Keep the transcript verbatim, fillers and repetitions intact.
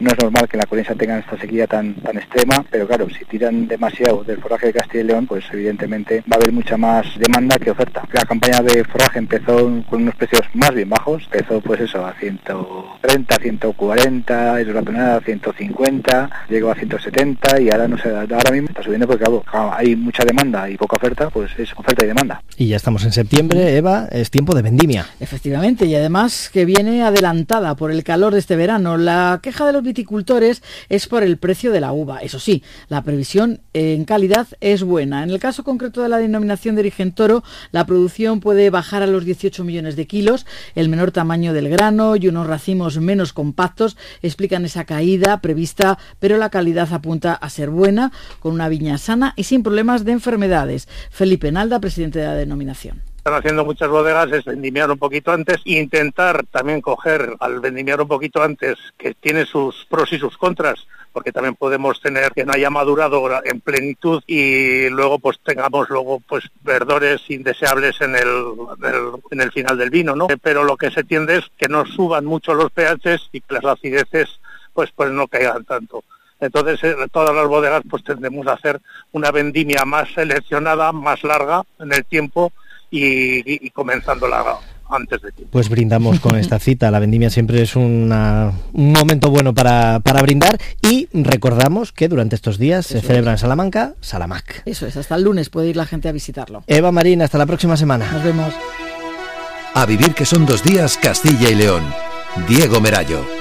no es normal que en la Cornisa tengan esta sequía tan tan extrema, pero claro, si tiran demasiado del forraje de Castilla y León, pues evidentemente va a haber mucha más demanda que oferta. La campaña de forraje empezó con unos precios más bien bajos, empezó pues eso a ciento treinta, ciento cuarenta, es la tonelada ciento cincuenta, llegó a ciento setenta y ahora no sé, ahora mismo está subiendo porque claro, hay mucha demanda y poca oferta, pues es oferta y demanda. Y ya estamos en septiembre, Eva, es tiempo de vendimia. Efectivamente, y además que viene adelantada por el calor de este verano. La queja de los viticultores es por el precio de la uva. Eso sí, la previsión en calidad es buena. En el caso concreto de la denominación de origen Toro, la producción puede bajar a los dieciocho millones de kilos, el menor tamaño del grano y unos racimos menos compactos explican esa caída prevista, pero la calidad apunta a ser buena, con una viña sana y sin problemas de enfermedades. Felipe Nalda, presidente de la denominación. Están haciendo muchas bodegas es vendimiar un poquito antes e intentar también coger al vendimiar un poquito antes, que tiene sus pros y sus contras, porque también podemos tener que no haya madurado en plenitud y luego pues tengamos luego pues verdores indeseables en el, en el, en el final del vino, ¿no? Pero lo que se tiende es que no suban mucho los pHs y que las acideces pues pues no caigan tanto. Entonces, eh, todas las bodegas pues tendremos a hacer una vendimia más seleccionada, más larga en el tiempo y, y, y comenzándola antes de tiempo. Pues brindamos con esta cita. La vendimia siempre es una, un momento bueno para, para brindar y recordamos que durante estos días Eso se celebra es. en Salamanca Salamac. Eso es, hasta el lunes puede ir la gente a visitarlo. Eva Marín, hasta la próxima semana. Nos vemos. A vivir que son dos días Castilla y León. Diego Merallo.